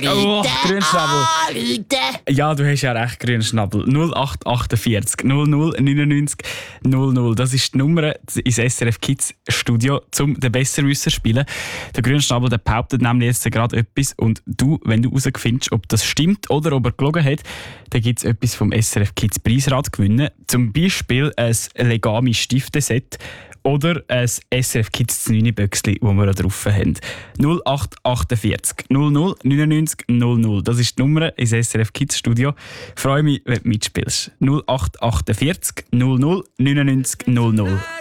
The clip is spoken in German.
Grünschnabel. Ja, du hast ja recht, Grünschnabel. 0848 00 99 00. Das ist die Nummer ins SRF Kids Studio, um den Besserwisser zu spielen. Der Grünschnabel der behauptet nämlich jetzt gerade etwas und du, wenn du herausfindest, ob das stimmt oder ob er gelogen hat, dann gibt es etwas vom SRF Kids Preisrad gewinnen. Zum Beispiel ein Legami Stifteset oder ein SRF Kids 9 Böckli, das wir da drauf haben. 0848 00 99 00. Das ist die Nummer ins SRF Kids Studio. Ich freue mich, wenn du mitspielst. 0848 00 99 00.